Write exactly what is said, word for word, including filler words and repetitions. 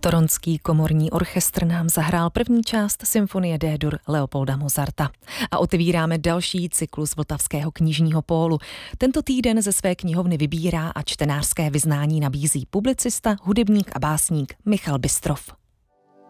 Toronský komorní orchestr nám zahrál první část symfonie D-dur Leopolda Mozarta. A otevíráme další cyklus Vltavského knižního pólu. Tento týden ze své knihovny vybírá a čtenářské vyznání nabízí publicista, hudebník a básník Michal Bystrov.